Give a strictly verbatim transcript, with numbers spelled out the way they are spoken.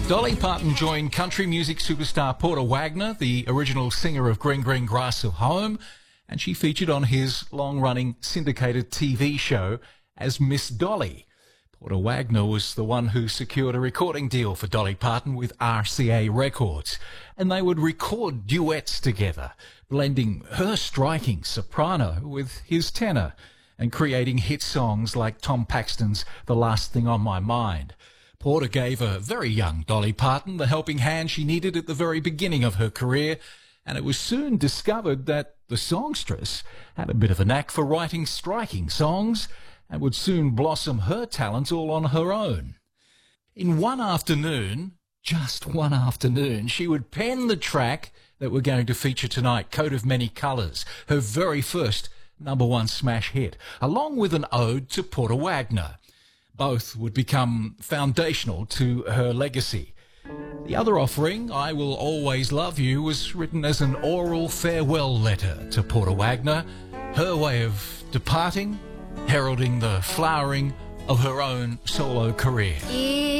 Dolly Parton joined country music superstar Porter Wagoner, the original singer of Green Green Grass of Home, and she featured on his long-running syndicated T V show as Miss Dolly. Porter Wagoner was the one who secured a recording deal for Dolly Parton with R C A Records, and they would record duets together, blending her striking soprano with his tenor and creating hit songs like Tom Paxton's The Last Thing on My Mind. Porter gave a very young Dolly Parton the helping hand she needed at the very beginning of her career, and it was soon discovered that the songstress had a bit of a knack for writing striking songs and would soon blossom her talent all on her own. In one afternoon, just one afternoon, she would pen the track that we're going to feature tonight, Coat of Many Colours, her very first number one smash hit, along with an ode to Porter Wagoner. Both would become foundational to her legacy. The other offering, I Will Always Love You, was written as an oral farewell letter to Porter Wagoner, her way of departing, heralding the flowering of her own solo career.